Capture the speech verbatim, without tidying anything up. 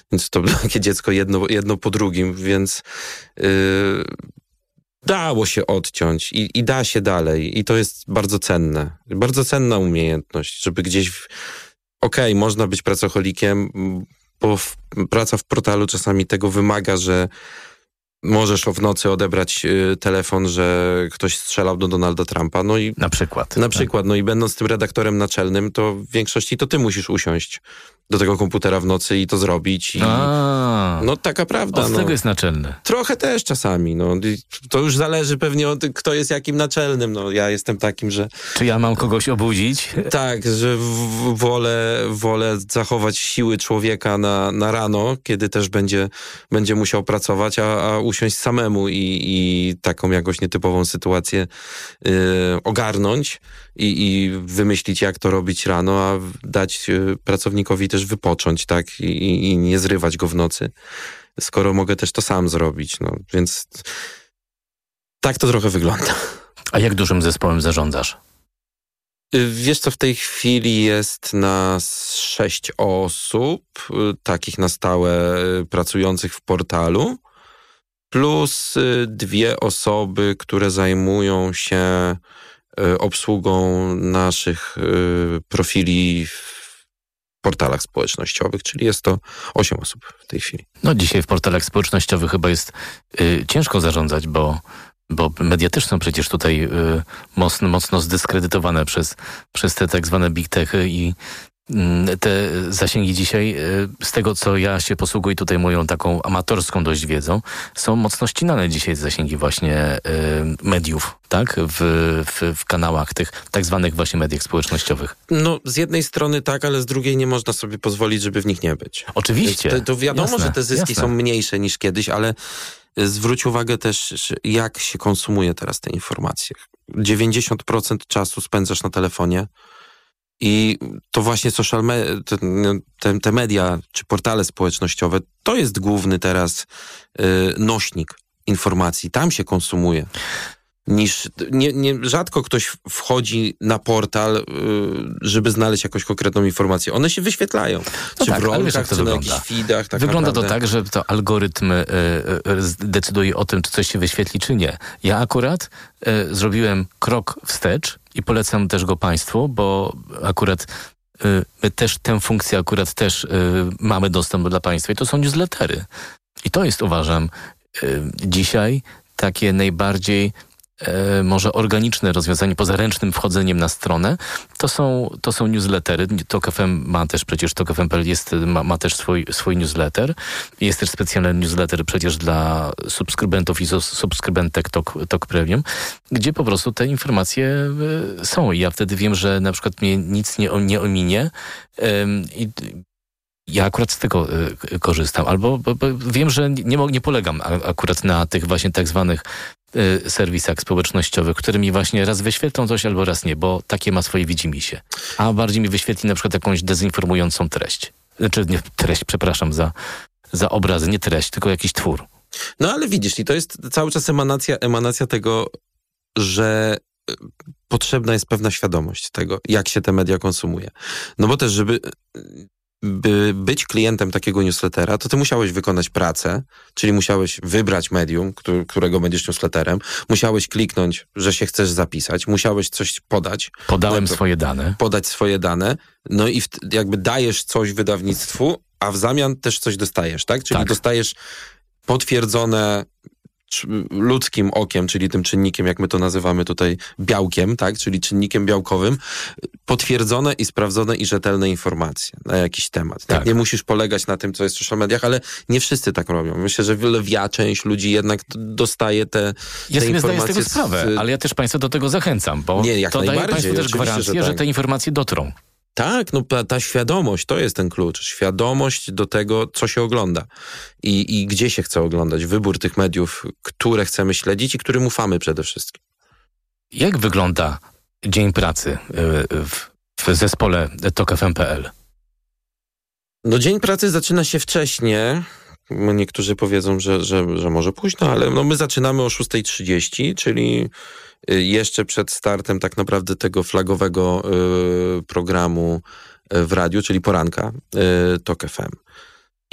Więc to takie dziecko jedno, jedno po drugim, więc yy, dało się odciąć i, i da się dalej. I to jest bardzo cenne. Bardzo cenna umiejętność, żeby gdzieś... W, Okej, okay, można być pracocholikiem, bo w, praca w portalu czasami tego wymaga, że możesz o w nocy odebrać y, telefon, że ktoś strzelał do Donalda Trumpa. No i na przykład. Na przykład, no i będąc tym redaktorem naczelnym, to w większości to ty musisz usiąść do tego komputera w nocy i to zrobić. I, A, no taka prawda. od no. tego jest naczelny. Trochę też czasami. No. To już zależy pewnie od kto jest jakim naczelnym. No, ja jestem takim, że... Czy ja mam kogoś obudzić? Tak, że w- wolę, wolę zachować siły człowieka na, na rano, kiedy też będzie, będzie musiał pracować, a, a usiąść samemu i, i taką jakąś nietypową sytuację yy, ogarnąć i, i wymyślić, jak to robić rano, a dać yy, pracownikowi też wypocząć, tak? I, i nie zrywać go w nocy, skoro mogę też to sam zrobić. No, więc tak to trochę wygląda. A jak dużym zespołem zarządzasz? Wiesz co, w tej chwili jest nas sześć osób, takich na stałe pracujących w portalu, plus dwie osoby, które zajmują się obsługą naszych profili w portalach społecznościowych, czyli jest to osiem osób w tej chwili. No dzisiaj w portalach społecznościowych chyba jest y, ciężko zarządzać, bo Bo media też są przecież tutaj y, mocno, mocno zdyskredytowane przez, przez te tak zwane big techy i y, te zasięgi dzisiaj, y, z tego co ja się posługuję tutaj moją taką amatorską dość wiedzą, są mocno ścinane dzisiaj zasięgi właśnie y, mediów, tak? W, w, w kanałach tych tak zwanych właśnie mediach społecznościowych. No z jednej strony tak, ale z drugiej nie można sobie pozwolić, żeby w nich nie być. Oczywiście. To, to wiadomo, jasne, że te zyski jasne. są mniejsze niż kiedyś, ale zwróć uwagę też, jak się konsumuje teraz te informacje. dziewięćdziesiąt procent czasu spędzasz na telefonie i to właśnie social me- te, te, te media czy portale społecznościowe to jest główny teraz y, nośnik informacji. Tam się konsumuje. Niż, nie, nie, rzadko ktoś wchodzi na portal, żeby znaleźć jakąś konkretną informację. One się wyświetlają. No czy tak, w rolkach, to czy na wygląda. jakichś feedach. Tak wygląda naprawdę. to tak, że to algorytm y, y, decyduje o tym, czy coś się wyświetli, czy nie. Ja akurat y, zrobiłem krok wstecz i polecam też go Państwu, bo akurat y, my też tę funkcję akurat też y, mamy dostęp dla Państwa i to są newslettery. I to jest, uważam, y, dzisiaj takie najbardziej E, może organiczne rozwiązanie poza ręcznym wchodzeniem na stronę, to są, to są newslettery. Tok F M ma też przecież, Tok F M kropka p l jest, ma, ma też swój, swój newsletter. Jest też specjalny newsletter przecież dla subskrybentów i subskrybentek Tok, Tok Premium, gdzie po prostu te informacje y, są. I ja wtedy wiem, że na przykład mnie nic nie, nie ominie y, i ja akurat z tego y, korzystam. Albo bo, bo wiem, że nie, nie polegam a, akurat na tych właśnie tak zwanych y, serwisach społecznościowych, które mi właśnie raz wyświetlą coś, albo raz nie, bo takie ma swoje widzimisię. A bardziej mi wyświetli na przykład jakąś dezinformującą treść. Znaczy nie treść, przepraszam za, za obrazy, nie treść, tylko jakiś twór. No ale widzisz, i to jest cały czas emanacja, emanacja tego, że potrzebna jest pewna świadomość tego, jak się te media konsumuje. No bo też, żeby... by być klientem takiego newslettera, to ty musiałeś wykonać pracę, czyli musiałeś wybrać medium, który, którego będziesz newsletterem, musiałeś kliknąć, że się chcesz zapisać, musiałeś coś podać. Podałem no, swoje dane. Podać swoje dane, no i w, jakby dajesz coś wydawnictwu, a w zamian też coś dostajesz, tak? Czyli tak. dostajesz potwierdzone ludzkim okiem, czyli tym czynnikiem, jak my to nazywamy tutaj, białkiem, tak, czyli czynnikiem białkowym, potwierdzone i sprawdzone i rzetelne informacje na jakiś temat. Tak. Tak? Nie musisz polegać na tym, co jest w social mediach, ale nie wszyscy tak robią. Myślę, że lwia część ludzi jednak dostaje te, ja te sobie informacje. Ja zdaję z tego sprawę, z... ale ja też Państwa do tego zachęcam, bo nie, jak to daje Państwu też gwarancję, że, tak. że te informacje dotrą. Tak, no ta, ta świadomość, to jest ten klucz. Świadomość do tego, co się ogląda i, i gdzie się chce oglądać. Wybór tych mediów, które chcemy śledzić i którym ufamy przede wszystkim. Jak wygląda dzień pracy w, w zespole Tok F M kropka p l? No dzień pracy zaczyna się wcześnie. Niektórzy powiedzą, że, że, że może późno, ale no my zaczynamy o szósta trzydzieści, czyli jeszcze przed startem tak naprawdę tego flagowego y, programu w radiu, czyli poranka y, Tok F M.